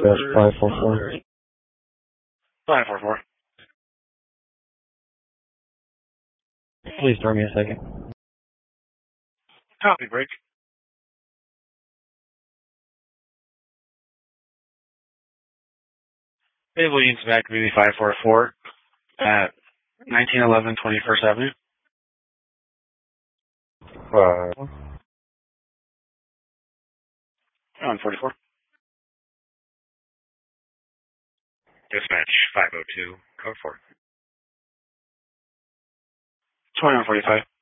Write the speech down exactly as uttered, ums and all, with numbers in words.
dispatch five four four. five four four. Please throw me a second. Copy, break. Hey, Williams back to five four four at nineteen eleven twenty-first Avenue. Five. On forty-four. Dispatch five oh two, code four. twenty-one forty-five.